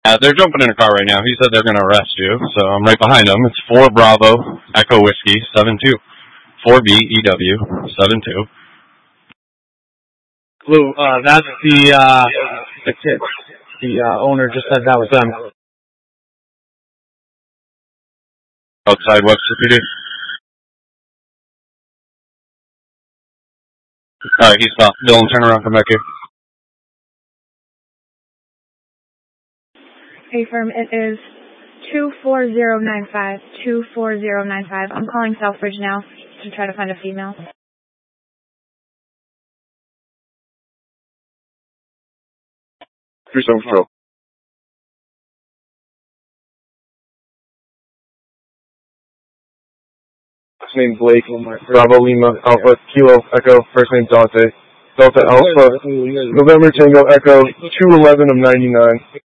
They're jumping in a car right now. He said they're going to arrest you, so I'm right behind them. It's 4 Bravo, Echo Whiskey, 72. 4B, EW, 72. Lou, that's the kid. The owner just said that was them. Outside Webster PD. Alright, he stopped. Dylan, turn around, come back here. Hey, firm, it is 24095. 24095. I'm calling Southbridge now to try to find a female. 37 Patrol. First name Blake, Bravo Lima, Alpha, Kilo, Echo, first name Dante. Delta Alpha, November Tango, Echo, 211 of 99.